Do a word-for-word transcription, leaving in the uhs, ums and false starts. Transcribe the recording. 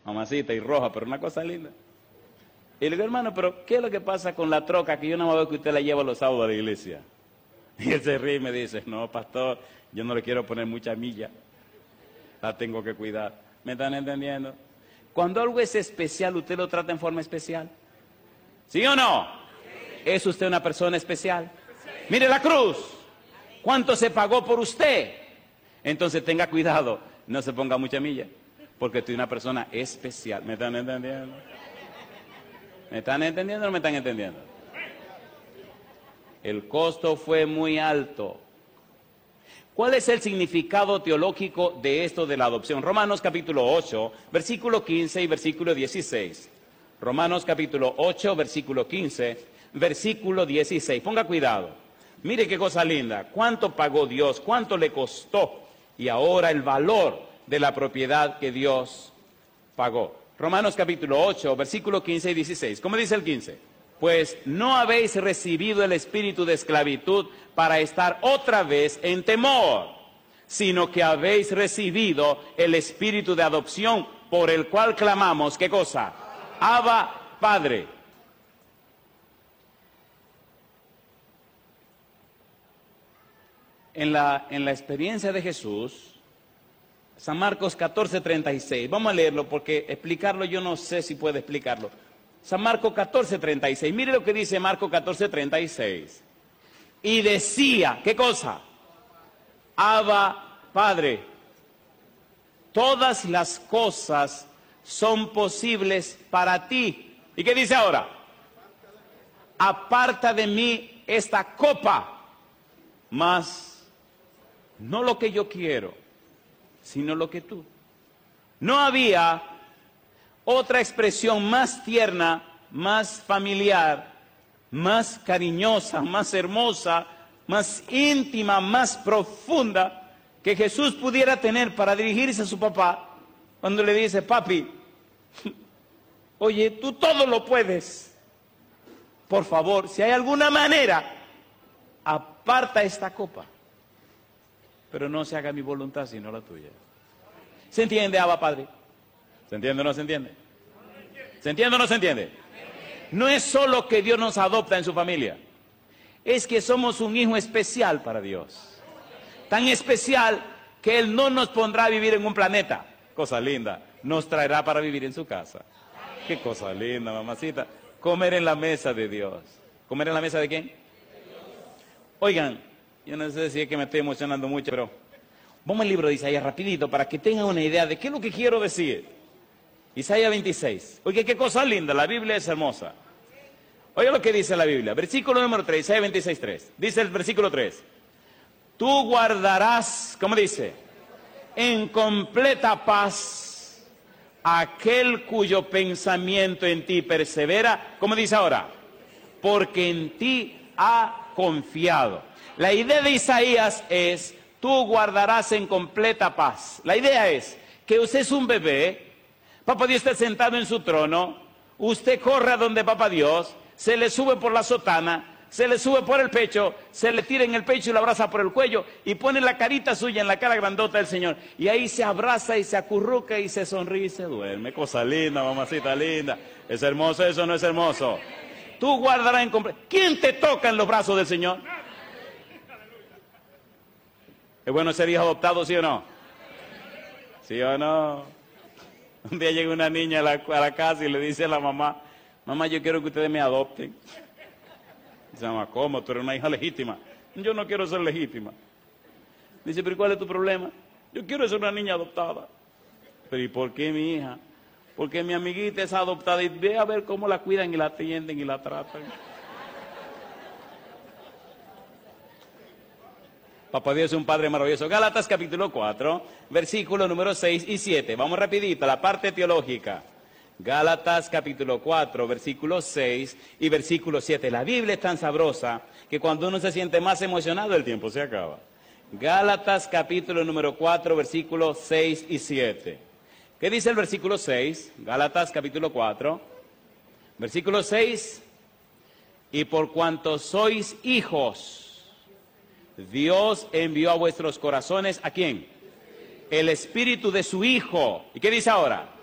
mamacita y roja, pero una cosa linda. Y le digo, hermano, pero ¿qué es lo que pasa con la troca que yo no veo que usted la lleva los sábados a la iglesia? Y él se ríe y me dice, no, pastor, yo no le quiero poner mucha milla, la tengo que cuidar. ¿Me están entendiendo? Cuando algo es especial, ¿usted lo trata en forma especial? ¿Sí o no? ¿Es usted una persona especial? Mire la cruz, ¿cuánto se pagó por usted? Entonces tenga cuidado, no se ponga mucha milla, porque usted es una persona especial. ¿Me están entendiendo? ¿Me están entendiendo o no me están entendiendo? El costo fue muy alto. ¿Cuál es el significado teológico de esto de la adopción? Romanos capítulo ocho, versículo quince y versículo dieciséis. Romanos capítulo ocho, versículo quince, versículo dieciséis. Ponga cuidado. Mire qué cosa linda. ¿Cuánto pagó Dios? ¿Cuánto le costó? Y ahora el valor de la propiedad que Dios pagó. Romanos capítulo ocho, versículo quince y dieciséis. ¿Cómo dice el quince? Pues no habéis recibido el espíritu de esclavitud para estar otra vez en temor, sino que habéis recibido el espíritu de adopción por el cual clamamos, ¿qué cosa? Abba, Padre. En la, en la experiencia de Jesús, San Marcos catorce, treinta y seis, vamos a leerlo porque explicarlo yo no sé si puedo explicarlo. San Marcos catorce, treinta y seis, mire lo que dice Marcos catorce, treinta y seis. Y decía, ¿qué cosa? Abba, Padre, todas las cosas son posibles para ti. ¿Y qué dice ahora? Aparta de mí esta copa, mas no lo que yo quiero, sino lo que tú. No había otra expresión más tierna, más familiar, más cariñosa, más hermosa, más íntima, más profunda que Jesús pudiera tener para dirigirse a su papá cuando le dice, papi, oye, tú todo lo puedes. Por favor, si hay alguna manera, aparta esta copa. Pero no se haga mi voluntad, sino la tuya. ¿Se entiende, Abba Padre? ¿Se entiende o no se entiende? ¿Se entiende o no se entiende? No es solo que Dios nos adopta en su familia. Es que somos un hijo especial para Dios. Tan especial que Él no nos pondrá a vivir en un planeta. Cosa linda. Nos traerá para vivir en su casa. Qué cosa linda, mamacita. Comer en la mesa de Dios. ¿Comer en la mesa de quién? Oigan, yo no sé si es que me estoy emocionando mucho, pero vamos al libro de Isaías rapidito para que tengan una idea de qué es lo que quiero decir. Isaías veintiséis. Oye, qué cosa linda, la Biblia es hermosa. Oye lo que dice la Biblia. Versículo número tres, Isaías veintiséis, tres. Dice el versículo tres. Tú guardarás, ¿cómo dice? En completa paz aquel cuyo pensamiento en ti persevera. ¿Cómo dice ahora? Porque en ti ha confiado. La idea de Isaías es, tú guardarás en completa paz. La idea es que usted es un bebé. Papá Dios está sentado en su trono, usted corre a donde Papá Dios, se le sube por la sotana, se le sube por el pecho, se le tira en el pecho y lo abraza por el cuello y pone la carita suya en la cara grandota del Señor. Y ahí se abraza y se acurruca y se sonríe y se duerme. Cosa linda, mamacita linda. ¿Es hermoso eso o no es hermoso? Tú guardarás en completo. ¿Quién te toca en los brazos del Señor? ¿Es bueno ser hijo adoptado, sí o no? ¿Sí o no? Un día llega una niña a la, a la casa y le dice a la mamá, mamá, yo quiero que ustedes me adopten. Dice, mamá, ¿cómo? Tú eres una hija legítima. Yo no quiero ser legítima. Dice, pero ¿cuál es tu problema? Yo quiero ser una niña adoptada. Pero ¿y por qué mi hija? Porque mi amiguita es adoptada y ve a ver cómo la cuidan y la atienden y la tratan. Papá Dios es un Padre maravilloso. Gálatas capítulo cuatro, versículo número seis y siete. Vamos rapidito, la parte teológica. Gálatas capítulo cuatro, versículo seis y versículo siete. La Biblia es tan sabrosa que cuando uno se siente más emocionado el tiempo se acaba. Gálatas capítulo número cuatro, versículos seis y siete. ¿Qué dice el versículo seis? Gálatas capítulo cuatro, versículo seis. Y por cuanto sois hijos, Dios envió a vuestros corazones, ¿a quién? El espíritu de su Hijo. ¿Y qué dice ahora?